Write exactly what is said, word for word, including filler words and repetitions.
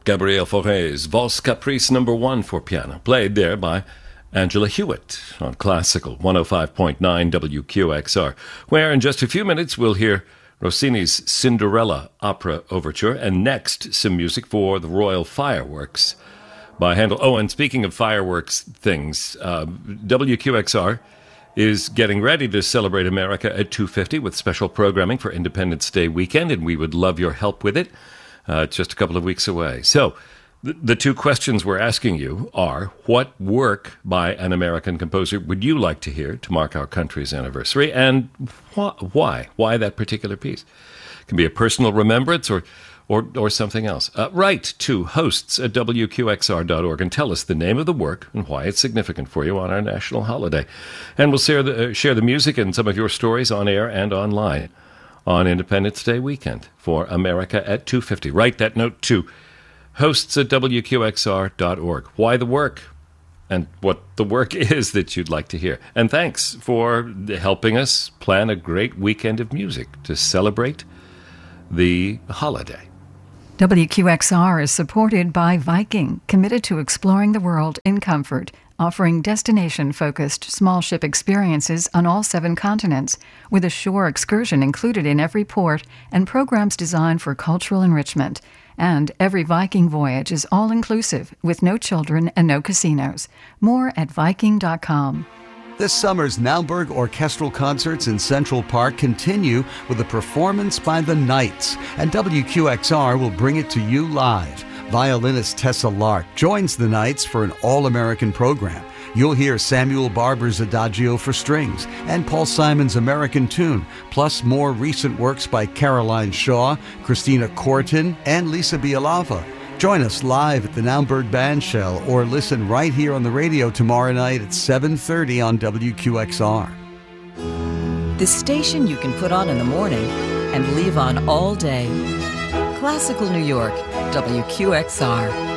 Gabriel Fauré's Valse Caprice number one for piano, played there by Angela Hewitt on Classical one oh five point nine W Q X R, where in just a few minutes we'll hear Rossini's Cinderella Opera Overture, and next some music for the Royal Fireworks by Handel. Oh, and speaking of fireworks things, uh, W Q X R is getting ready to celebrate America at two fifty with special programming for Independence Day weekend, and we would love your help with it. Uh, it's just a couple of weeks away. So th- the two questions we're asking you are, what work by an American composer would you like to hear to mark our country's anniversary, and wh- why? Why that particular piece? It can be a personal remembrance or or, or something else. Uh, write to hosts at W Q X R dot org and tell us the name of the work and why it's significant for you on our national holiday. And we'll share the, uh, share the music and some of your stories on air and online on Independence Day weekend for America at two fifty. Write that note to hosts at W Q X R dot org. Why the work and what the work is that you'd like to hear. And thanks for helping us plan a great weekend of music to celebrate the holiday. W Q X R is supported by Viking, committed to exploring the world in comfort, offering destination-focused small ship experiences on all seven continents, with a shore excursion included in every port and programs designed for cultural enrichment. And every Viking voyage is all-inclusive, with no children and no casinos. More at Viking dot com. This summer's Naumburg Orchestral Concerts in Central Park continue with a performance by the Knights, and W Q X R will bring it to you live. Violinist Tessa Lark joins the Knights for an all-American program. You'll hear Samuel Barber's Adagio for strings and Paul Simon's American Tune, plus more recent works by Caroline Shaw, Christina Corton, and Lisa Bialava. Join us live at the Naumburg Bandshell or listen right here on the radio tomorrow night at seven thirty on W Q X R. The station you can put on in the morning and leave on all day. Classical New York, W Q X R.